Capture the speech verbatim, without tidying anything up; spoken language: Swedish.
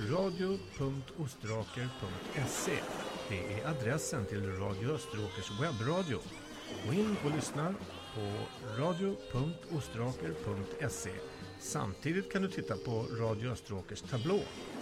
radio punkt ostraker punkt se. Det är adressen till Radio Österåkers webbradio. Gå in och lyssna på radio punkt ostraker punkt se. Samtidigt kan du titta på Radio Österåkers tablå